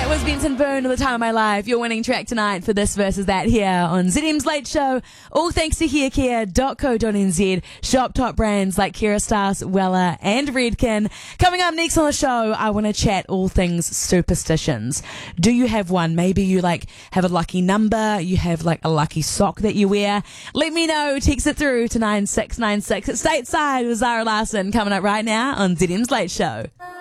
That was Benson Boone, The Time of My Life. Your winning track tonight for This Versus That here on ZM's Late Show. All thanks to haircare.co.nz. Shop top brands like Kerastase, Wella and Redken. Coming up next on the show, I want to chat all things superstitions. Do you have one? Maybe you have a lucky number, you have a lucky sock that you wear. Let me know. Text it through to 9696. It's Stateside with Zara Larson coming up right now on ZM's Late Show.